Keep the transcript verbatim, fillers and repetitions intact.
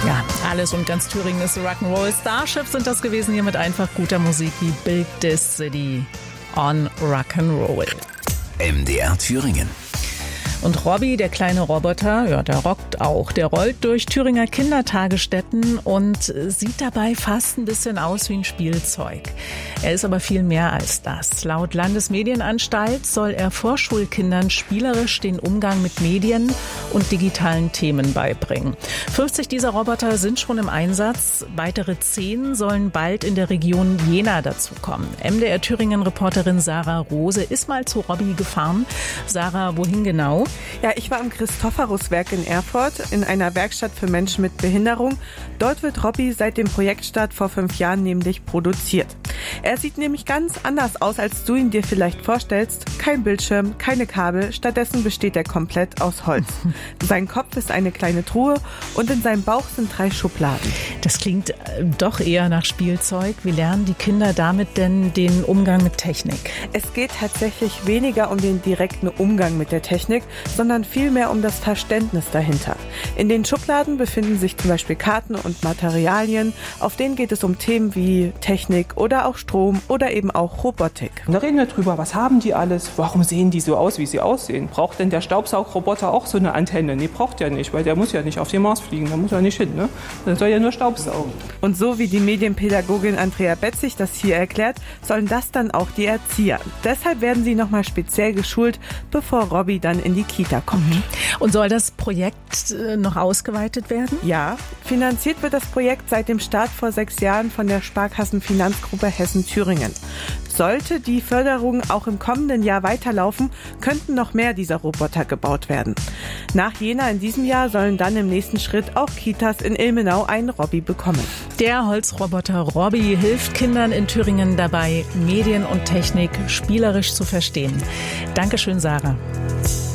Ja, alles und ganz Thüringen ist Rock'n'Roll. Starship sind das gewesen hier mit einfach guter Musik wie Build This City on Rock'n'Roll. M D R Thüringen. Und Robby, der kleine Roboter, ja, der rockt auch. Der rollt durch Thüringer Kindertagesstätten und sieht dabei fast ein bisschen aus wie ein Spielzeug. Er ist aber viel mehr als das. Laut Landesmedienanstalt soll er Vorschulkindern spielerisch den Umgang mit Medien und digitalen Themen beibringen. fünfzig dieser Roboter sind schon im Einsatz. Weitere zehn sollen bald in der Region Jena dazukommen. M D R Thüringen-Reporterin Sarah Rose ist mal zu Robby gefahren. Sarah, wohin genau? Ja, ich war im Christophorus-Werk in Erfurt in einer Werkstatt für Menschen mit Behinderung. Dort wird Robby seit dem Projektstart vor fünf Jahren nämlich produziert. Er sieht nämlich ganz anders aus, als du ihn dir vielleicht vorstellst. Kein Bildschirm, keine Kabel, stattdessen besteht er komplett aus Holz. Sein Kopf ist eine kleine Truhe und in seinem Bauch sind drei Schubladen. Das klingt äh, doch eher nach Spielzeug. Wie lernen die Kinder damit denn den Umgang mit Technik? Es geht tatsächlich weniger um den direkten Umgang mit der Technik, sondern vielmehr um das Verständnis dahinter. In den Schubladen befinden sich zum Beispiel Karten und Materialien, auf denen geht es um Themen wie Technik oder auch Strom oder eben auch Robotik. Und da reden wir drüber, was haben die alles, warum sehen die so aus, wie sie aussehen? Braucht denn der Staubsaugroboter auch so eine Antenne? Nee, braucht ja nicht, weil der muss ja nicht auf den Mars fliegen, da muss er nicht hin, ne? Der soll ja nur Staubsaugen. Und so wie die Medienpädagogin Andrea Betzig das hier erklärt, sollen das dann auch die Erzieher. Deshalb werden sie nochmal speziell geschult, bevor Robby dann in die Kita kommt. Mhm. Und soll das Projekt äh, noch ausgeweitet werden? Ja, finanziert wird das Projekt seit dem Start vor sechs Jahren von der Sparkassenfinanzgruppe Hessen-Thüringen. Sollte die Förderung auch im kommenden Jahr weiterlaufen, könnten noch mehr dieser Roboter gebaut werden. Nach Jena in diesem Jahr sollen dann im nächsten Schritt auch Kitas in Ilmenau einen Robby bekommen. Der Holzroboter Robby hilft Kindern in Thüringen dabei, Medien und Technik spielerisch zu verstehen. Dankeschön, Sarah.